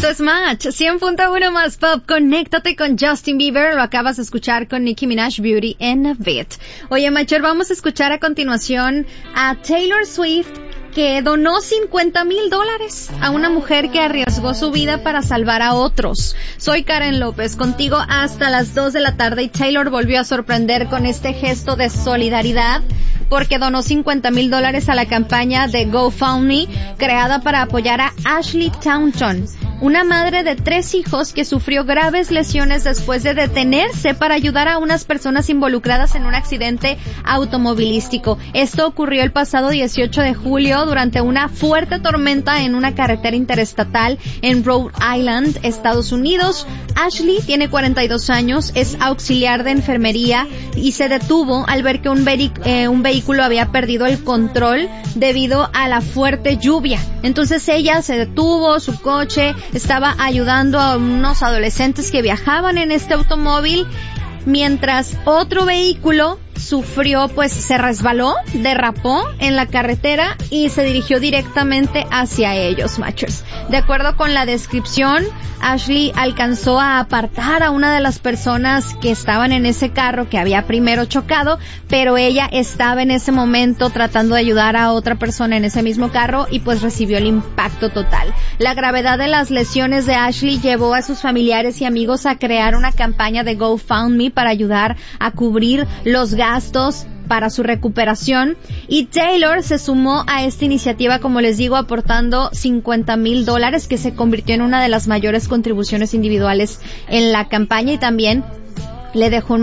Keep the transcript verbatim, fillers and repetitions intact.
Esto es Match, cien punto uno más pop. Conéctate con Justin Bieber. Lo acabas de escuchar con Nicki Minaj, Beauty and a Bit. Oye, Matcher, vamos a escuchar a continuación a Taylor Swift, que donó cincuenta mil dólares a una mujer que arriesgó su vida para salvar a otros. Soy Karen López, contigo hasta las dos de la tarde, y Taylor volvió a sorprender con este gesto de solidaridad porque donó cincuenta mil dólares a la campaña de GoFundMe creada para apoyar a Ashley Taunton, una madre de tres hijos que sufrió graves lesiones después de detenerse para ayudar a unas personas involucradas en un accidente automovilístico. Esto ocurrió el pasado dieciocho de julio durante una fuerte tormenta en una carretera interestatal en Rhode Island, Estados Unidos. Ashley tiene cuarenta y dos años, es auxiliar de enfermería y se detuvo al ver que un, veric- eh, un vehículo había perdido el control debido a la fuerte lluvia. Entonces ella se detuvo, su coche estaba ayudando a unos adolescentes que viajaban en este automóvil, mientras otro vehículo sufrió, pues se resbaló, derrapó en la carretera y se dirigió directamente hacia ellos, Matchers. De acuerdo con la descripción, Ashley alcanzó a apartar a una de las personas que estaban en ese carro que había primero chocado, pero ella estaba en ese momento tratando de ayudar a otra persona en ese mismo carro y pues recibió el impacto total. La gravedad de las lesiones de Ashley llevó a sus familiares y amigos a crear una campaña de GoFundMe para ayudar a cubrir los gastos para su recuperación, y Taylor se sumó a esta iniciativa, como les digo, aportando cincuenta mil dólares, que se convirtió en una de las mayores contribuciones individuales en la campaña, y también le dejó un